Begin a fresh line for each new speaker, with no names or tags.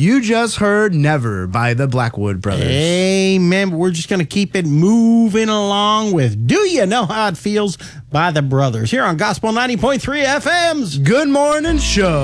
You just heard Never by the Blackwood Brothers.
Amen. We're just going to keep it moving along with Do You Know How It Feels by the Brothers here on Gospel 90.3 FM's
Good Morning Show.